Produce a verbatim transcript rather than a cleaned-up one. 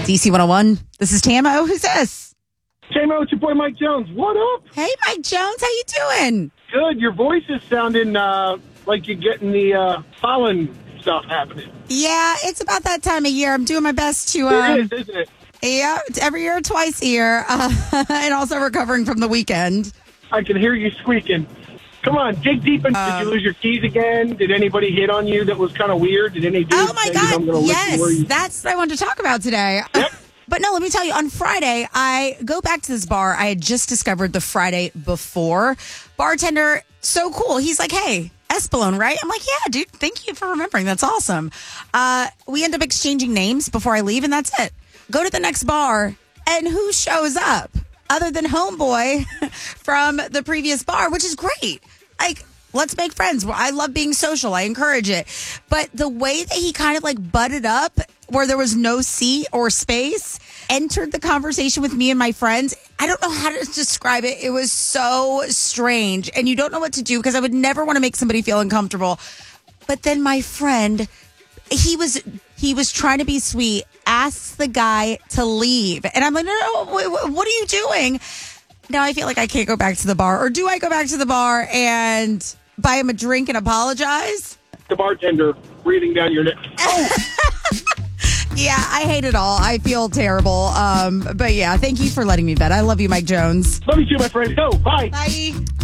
D C one oh one. This is Tamo. Who's this? Tamo, it's your boy Mike Jones. What up? Hey, Mike Jones. How you doing? Good. Your voice is sounding uh, like you're getting the uh, pollen stuff happening. Yeah, it's about that time of year. I'm doing my best to... Um, it is, isn't it? Yeah, it's every year, twice a year. Uh, and also recovering from the weekend. I can hear you squeaking. Come on, dig deep. In. Um, Did you lose your keys again? Did anybody hit on you that was kind of weird? Did any dude Oh, my say, God. I'm gonna Yes, you... that's what I wanted to talk about today. Yep. But no, let me tell you, on Friday, I go back to this bar I had just discovered the Friday before. Bartender, so cool. He's like, hey, Espelon, right? I'm like, yeah, dude, thank you for remembering. That's awesome. Uh, we end up exchanging names before I leave, and that's it. Go to the next bar, and who shows up other than Homeboy from the previous bar, which is great. Like, let's make friends. I love being social. I encourage it. But the way that he kind of like butted up where there was no seat or space, entered the conversation with me and my friends, I don't know how to describe it. It was so strange. And you don't know what to do because I would never want to make somebody feel uncomfortable. But then my friend, he was he was trying to be sweet, asks the guy to leave. And I'm like, no, no, wait, what are you doing? Now I feel like I can't go back to the bar. Or do I go back to the bar and buy him a drink and apologize? The bartender breathing down your neck. Oh. Yeah, I hate it all. I feel terrible. Um, but yeah, thank you for letting me bet. I love you, Mike Jones. Love you too, my friend. Go. Bye. Bye.